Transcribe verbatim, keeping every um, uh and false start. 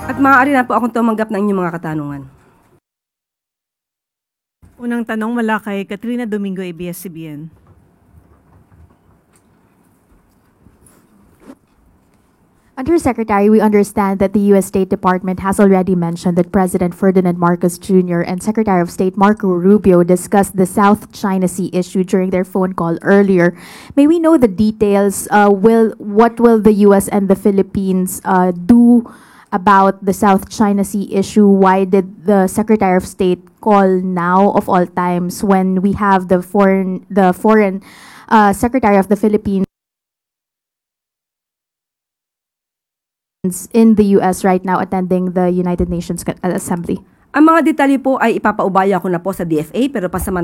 At maaari na po akong tumanggap ng inyong mga katanungan. Unang tanong mula kay Katrina Domingo, A B S C B N. Undersecretary, we understand that the U S State Department has already mentioned that President Ferdinand Marcos Junior and Secretary of State Marco Rubio discussed the South China Sea issue during their phone call earlier. May we know the details? Uh, will what will the U S and the Philippines uh, do about the South China Sea issue? Why did the Secretary of State call now of all times when we have the foreign the foreign uh, Secretary of the Philippines in the U S right now attending the United Nations Assembly? Ang mga detalye po ay ipapaubaya ko na po sa D F A pero pasaman